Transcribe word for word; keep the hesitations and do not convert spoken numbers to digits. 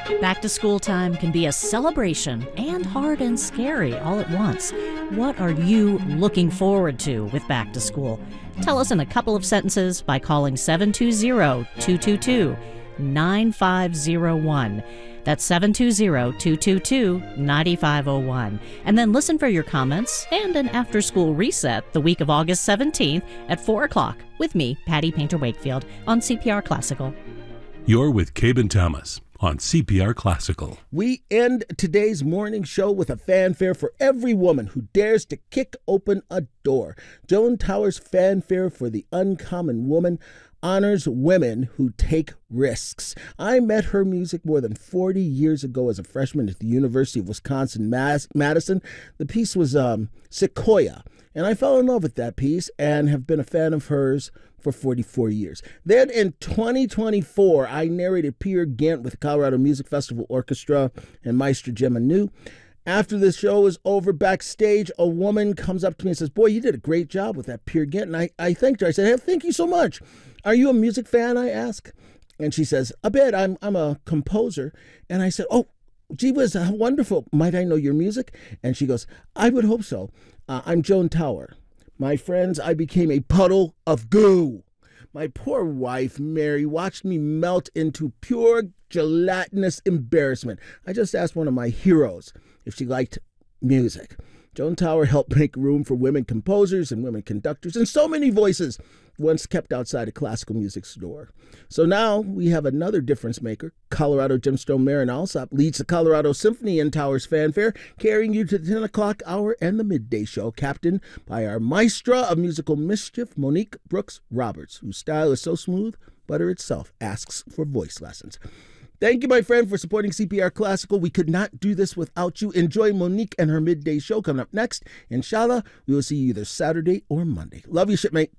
Back to school time can be a celebration and hard and scary all at once. What are you looking forward to with back to school? Tell us in a couple of sentences by calling seven two zero, two two two, nine five zero one. That's seven two zero, two two two, nine five zero one. And then listen for your comments and an after-school reset the week of August seventeenth at four o'clock with me, Patty Painter Wakefield, on C P R Classical. You're with Cabin Thomas on C P R Classical. We end today's morning show with a fanfare for every woman who dares to kick open a door. Joan Towers' fanfare for the uncommon woman honors women who take risks. I met her music more than forty years ago as a freshman at the University of Wisconsin-Madison. The piece was um, Sequoia, and I fell in love with that piece and have been a fan of hers for forty-four years. Then in twenty twenty-four, I narrated Peer Gynt with the Colorado Music Festival Orchestra and Maestra Gemma New. After the show is over, backstage, a woman comes up to me and says, "Boy, you did a great job with that Peer Gynt." And I, I thanked her. I said, "Hey, thank you so much. Are you a music fan?" I ask. And she says, "A bit. I'm, I'm a composer." And I said, "Oh, gee whiz, how wonderful. Might I know your music?" And she goes, "I would hope so. Uh, I'm Joan Tower. My friends, I became a puddle of goo. My poor wife, Mary, watched me melt into pure gelatinous embarrassment. I just asked one of my heroes if she liked music." Joan Tower helped make room for women composers and women conductors and so many voices once kept outside a classical music store. So now we have another difference maker. Colorado Gemstone Marin Alsop leads the Colorado Symphony in Towers Fanfare, carrying you to the ten o'clock hour and the midday show, captained by our maestra of musical mischief, Monique Brooks Roberts, whose style is so smooth, butter itself asks for voice lessons. Thank you, my friend, for supporting C P R Classical. We could not do this without you. Enjoy Monique and her midday show coming up next. Inshallah, we will see you either Saturday or Monday. Love you, shipmate.